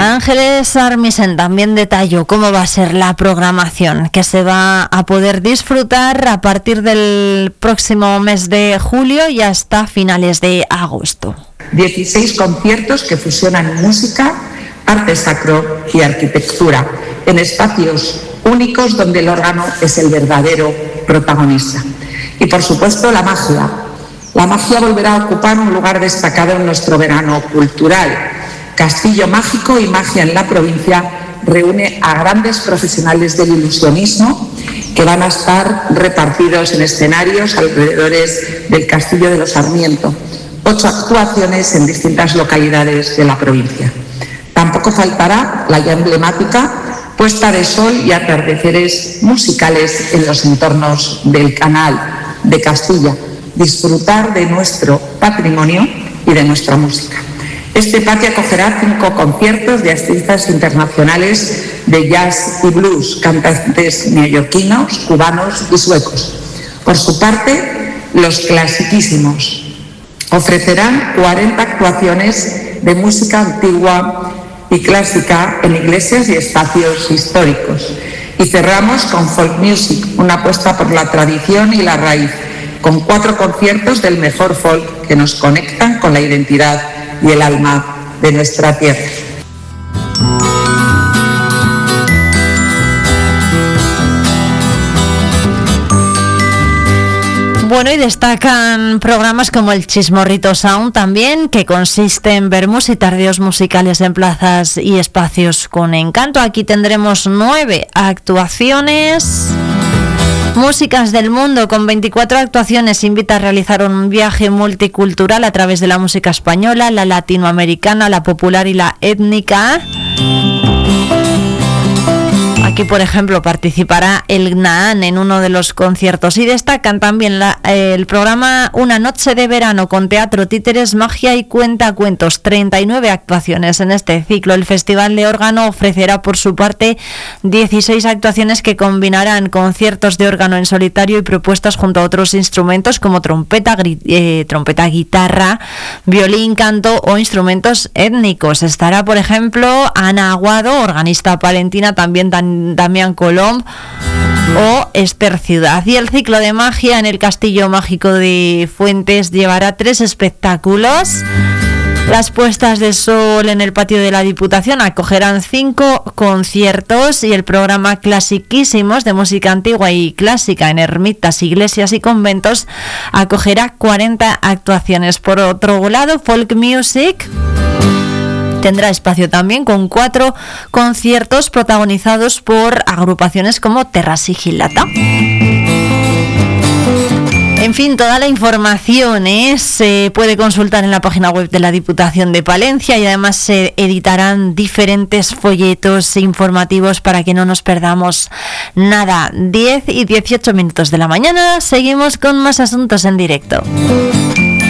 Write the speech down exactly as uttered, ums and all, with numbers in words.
Ángeles Armisen también detalló cómo va a ser la programación que se va a poder disfrutar a partir del próximo mes de julio y hasta finales de agosto. dieciséis conciertos que fusionan música, arte sacro y arquitectura en espacios únicos donde el órgano es el verdadero protagonista. Y por supuesto la magia. La magia volverá a ocupar un lugar destacado en nuestro verano cultural. Castillo Mágico y Magia en la Provincia reúne a grandes profesionales del ilusionismo que van a estar repartidos en escenarios alrededores del Castillo de los Sarmiento. Ocho actuaciones en distintas localidades de la provincia. Tampoco faltará la ya emblemática puesta de sol y atardeceres musicales en los entornos del Canal de Castilla. Disfrutar de nuestro patrimonio y de nuestra música. Este patio acogerá cinco conciertos de artistas internacionales de jazz y blues, cantantes neoyorquinos, cubanos y suecos. Por su parte, los clasiquísimos ofrecerán cuarenta actuaciones de música antigua y clásica en iglesias y espacios históricos. Y cerramos con folk music, una apuesta por la tradición y la raíz, con cuatro conciertos del mejor folk que nos conectan con la identidad y el alma de nuestra tierra. Bueno, y destacan programas como el Chismorrito Sound también, que consiste en vermús y tardíos musicales en plazas y espacios con encanto. Aquí tendremos nueve actuaciones. Músicas del Mundo, con veinticuatro actuaciones, invita a realizar un viaje multicultural a través de la música española, la latinoamericana, la popular y la étnica. Aquí, por ejemplo, participará el Gnaan en uno de los conciertos. Y destacan también la, eh, el programa Una Noche de Verano con teatro, títeres, magia y cuentacuentos. treinta y nueve actuaciones en este ciclo. El Festival de Órgano ofrecerá por su parte dieciséis actuaciones que combinarán conciertos de órgano en solitario y propuestas junto a otros instrumentos como trompeta, gri- eh, trompeta, guitarra, violín, canto o instrumentos étnicos. Estará, por ejemplo, Ana Aguado, organista palentina, también Dan Damián Colom o Esther Ciudad. Y el ciclo de magia en el Castillo Mágico de Fuentes llevará tres espectáculos. Las puestas de sol en el patio de la Diputación acogerán cinco conciertos y el programa Clasiquísimos de música antigua y clásica en ermitas, iglesias y conventos acogerá cuarenta actuaciones. Por otro lado, Folk Music tendrá espacio también con cuatro conciertos protagonizados por agrupaciones como Terra Sigillata. En fin, toda la información ¿eh? se puede consultar en la página web de la Diputación de Palencia y además se editarán diferentes folletos informativos para que no nos perdamos nada. diez y dieciocho minutos de la mañana, seguimos con más asuntos en directo.